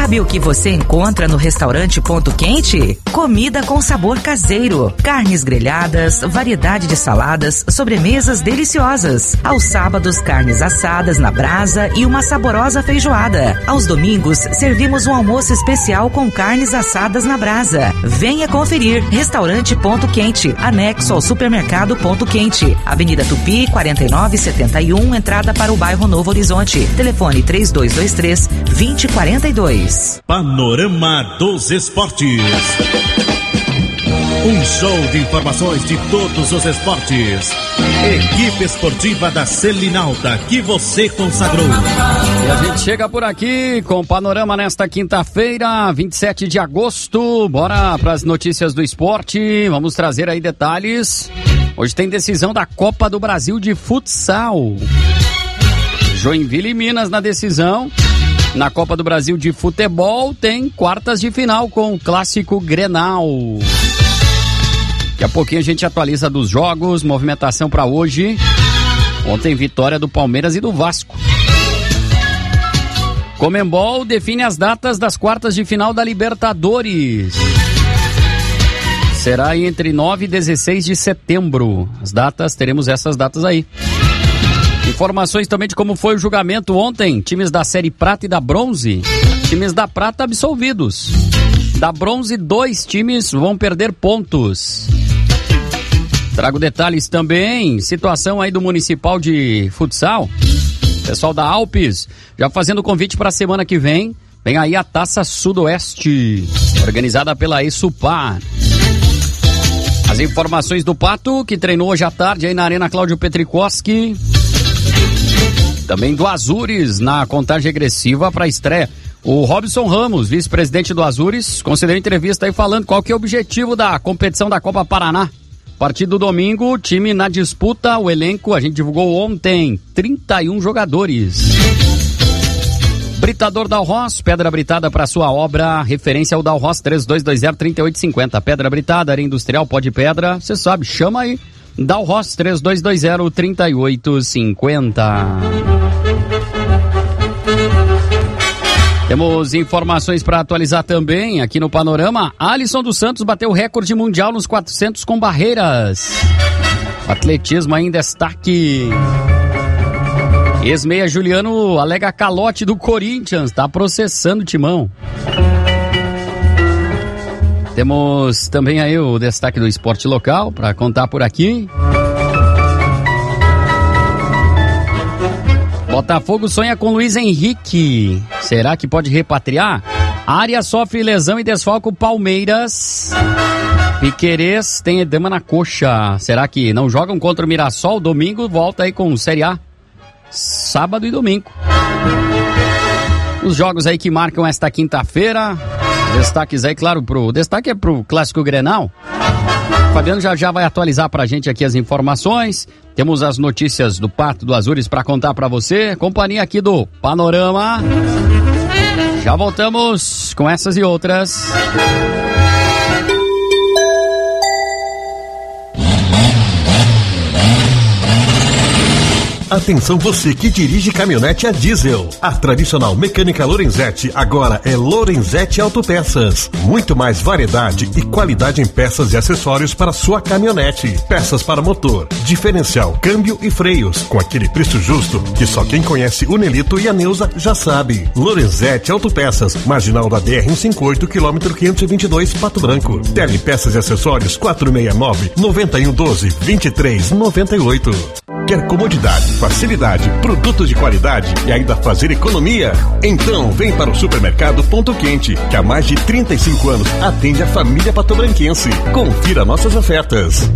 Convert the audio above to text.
Sabe o que você encontra no restaurante Ponto Quente? Comida com sabor caseiro, carnes grelhadas, variedade de saladas, sobremesas deliciosas. Aos sábados, carnes assadas na brasa e uma saborosa feijoada. Aos domingos, servimos um almoço especial com carnes assadas na brasa. Venha conferir. Restaurante Ponto Quente, anexo ao supermercado Ponto Quente. Avenida Tupi, 4971, entrada para o bairro Novo Horizonte. Telefone 3223-2042. Panorama dos Esportes. Um show de informações de todos os esportes. Equipe esportiva da Selinalta, que você consagrou. E a gente chega por aqui com o Panorama nesta quinta-feira, 27 de agosto. Bora para as notícias do esporte. Vamos trazer aí detalhes. Hoje tem decisão da Copa do Brasil de Futsal. Joinville e Minas na decisão. Na Copa do Brasil de Futebol tem quartas de final com o clássico Grenal. Daqui a pouquinho a gente atualiza dos jogos, movimentação para hoje. Ontem vitória do Palmeiras e do Vasco. Conmebol define as datas das quartas de final da Libertadores. Será entre 9 e 16 de setembro. As datas, teremos essas datas aí. Informações também de como foi o julgamento ontem. Times da Série Prata e da Bronze. Times da Prata absolvidos. Da Bronze, 2 times vão perder pontos. Trago detalhes também. Situação aí do Municipal de Futsal. Pessoal da Alpes já fazendo convite para a semana que vem. Vem aí a Taça Sudoeste, organizada pela Esupar. As informações do Pato, que treinou hoje à tarde aí na Arena Cláudio Petrikowski. Também do Azures, na contagem regressiva para a estreia. O Robson Ramos, vice-presidente do Azures, concedeu entrevista aí falando qual que é o objetivo da competição da Copa Paraná. A partir do domingo, o time na disputa, o elenco, a gente divulgou ontem, 31 jogadores. Britador Dalros, pedra britada para sua obra, referência ao Dalros 3220-3850. Pedra britada, área industrial, pó de pedra, você sabe, chama aí. Dalros 3220-3850. Temos informações para atualizar também aqui no Panorama. Alisson dos Santos bateu o recorde mundial nos 400 com barreiras. Atletismo aí em destaque. Ex-meia Juliano alega calote do Corinthians, tá processando o Timão. Temos também aí o destaque do esporte local para contar por aqui. Botafogo sonha com Luiz Henrique. Será que pode repatriar? Área sofre lesão e desfalca o Palmeiras. Piquerez tem edema na coxa. Será que não jogam contra o Mirassol? Domingo volta aí com Série A. Sábado e domingo. Os jogos aí que marcam esta quinta-feira. Destaques aí, claro, destaque é pro Clássico Grenal. O Fabiano já vai atualizar pra gente aqui as informações. Temos as notícias do Pato do Azures pra contar pra você. Companhia aqui do Panorama. Já voltamos com essas e outras. Atenção você que dirige caminhonete a diesel. A tradicional mecânica Lorenzetti agora é Lorenzetti Autopeças. Muito mais variedade e qualidade em peças e acessórios para sua caminhonete. Peças para motor, diferencial, câmbio e freios. Com aquele preço justo que só quem conhece o Nelito e a Neuza já sabe. Lorenzetti Autopeças, marginal da BR-158, quilômetro 522, Pato Branco. Telepeças e acessórios 469-9112-2398. Quer comodidade, facilidade, produtos de qualidade e ainda fazer economia? Então vem para o Supermercado Ponto Quente, que há mais de 35 anos atende a família patobranquense. Confira nossas ofertas.